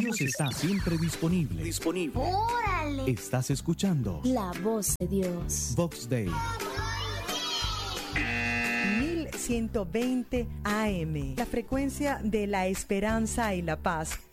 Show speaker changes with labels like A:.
A: Dios está siempre disponible.
B: ¡Órale!
A: Estás escuchando
B: La voz de Dios.
A: Vox Day.
C: 1120 AM, la frecuencia de la esperanza y la paz.